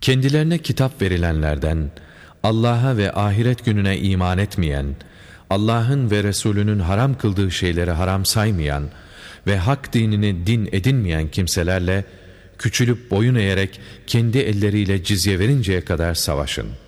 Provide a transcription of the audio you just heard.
Kendilerine kitap verilenlerden, Allah'a ve ahiret gününe iman etmeyen, Allah'ın ve Resulünün haram kıldığı şeyleri haram saymayan ve hak dinini din edinmeyen kimselerle küçülüp boyun eğerek kendi elleriyle cizye verinceye kadar savaşın.